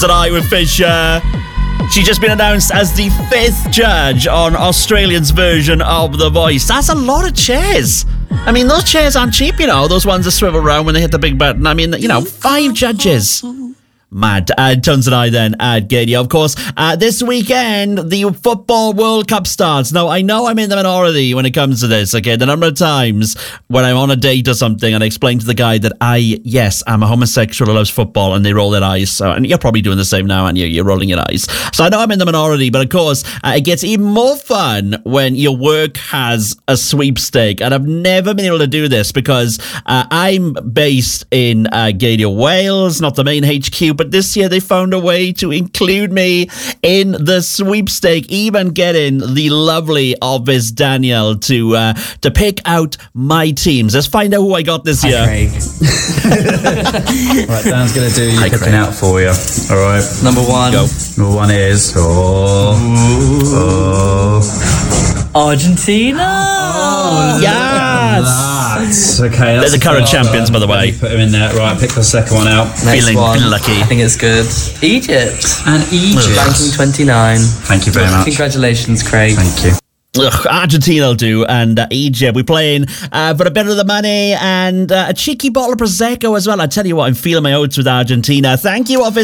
Tonight with Fisher. She's just been announced as the 5th judge on Australia's version of The Voice. That's a lot of chairs. I mean, those chairs aren't cheap, you know. Those ones that swivel around when they hit the big button. I mean, 5 judges. Mad. Tons and I then at Gadio. Of course, this weekend, the Football World Cup starts. Now, I know I'm in the minority when it comes to this, okay? The number of times when I'm on a date or something and I explain to the guy that I'm a homosexual who loves football, and they roll their eyes. So, and you're probably doing the same now, and you're rolling your eyes. So I know I'm in the minority, but of course, it gets even more fun when your work has a sweepstake. And I've never been able to do this because I'm based in Gadio, Wales, not the main HQ, but this year they found a way to include me in the sweepstake, even getting the lovely Obvious Danielle to pick out my teams. Let's find out who I got this year. Craig. Right, Dan's going to do you picking out for you. All right. Number 1. Go. Number 1 is Argentina. Yes. Okay. They're the current champions, by the way. Put them in there. Right, pick the second one out. Feeling lucky. I think it's good. Egypt. And Egypt. Ranking 29. Thank you very much. Congratulations, Craig. Thank you. Argentina will do, and Egypt. We're playing for a bit of the money and a cheeky bottle of Prosecco as well. I tell you what, I'm feeling my oats with Argentina. Thank you, Office.